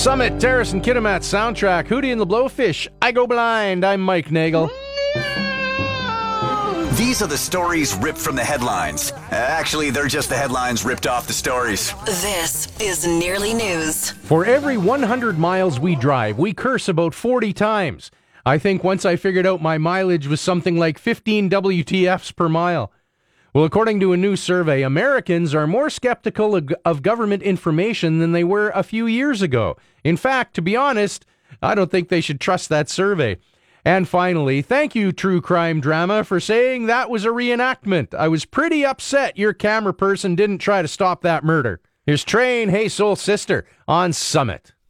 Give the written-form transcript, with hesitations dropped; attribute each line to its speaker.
Speaker 1: Summit, Terrace and Kitimat soundtrack, Hootie and the Blowfish, I Go Blind. I'm Mike Nagel.
Speaker 2: These are the stories ripped from the headlines. Actually, they're just the headlines ripped off the stories.
Speaker 3: This is Nearly News.
Speaker 1: For every 100 miles we drive, we curse about 40 times. I think once I figured out my mileage was something like 15 WTFs per mile. Well, according to a new survey, Americans are more skeptical of government information than they were a few years ago. In fact, to be honest, I don't think they should trust that survey. And finally, thank you, True Crime Drama, for saying that was a reenactment. I was pretty upset your camera person didn't try to stop that murder. Here's Train, Hey Soul Sister on Summit.